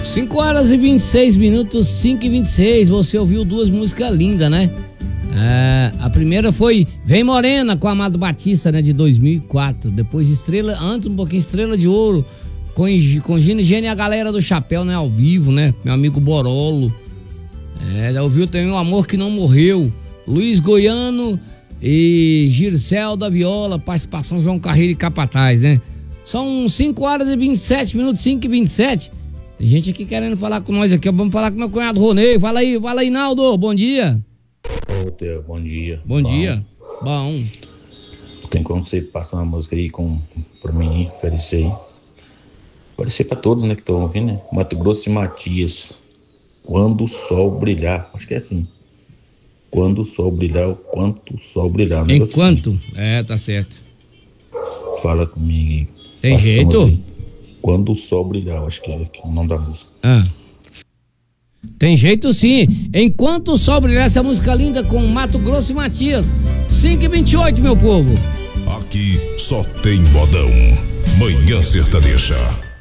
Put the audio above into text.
5h26, 5h26. Você ouviu duas músicas lindas, né? A primeira foi Vem Morena, com Amado Batista, né? De 2004. Depois Estrela, antes um pouquinho Estrela de Ouro, com Gino Gênio e a galera do Chapéu, né? Ao vivo, né? Meu amigo Borolo. Já ouviu também O Amor Que Não Morreu, Luiz Goiano e Gircel da Viola, participação João Carreiro e Capataz, né? São 5h27, 5h27. Tem gente aqui querendo falar com nós aqui, vamos falar com meu cunhado Ronei. Fala aí, Naldo, bom dia. Ô, Theo, bom dia. Bom dia. Bom. Tem como você passar uma música aí pra mim, oferecer aí? Oferecer pra todos, né, que estão ouvindo, né? Mato Grosso e Matias. Quando o sol brilhar. Acho que é assim. Quando o sol brilhar, quanto o sol brilhar. Enquanto? Assim. Tá certo. Fala comigo aí. Tem jeito? Quando o sol brilhar, acho que é o nome da música. Tem jeito sim. Enquanto o sol brilhar, essa música linda com Mato Grosso e Matias. 5h28, meu povo. Aqui só tem modão. Manhã Sertaneja.